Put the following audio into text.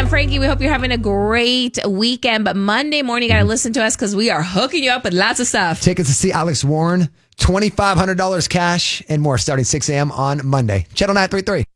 Frankie. We hope you're having a great weekend. But Monday morning, you got to listen to us because we are hooking you up with lots of stuff. Tickets to see Alex Warren, $2,500 cash, and more starting 6 a.m. on Monday. Channel 933.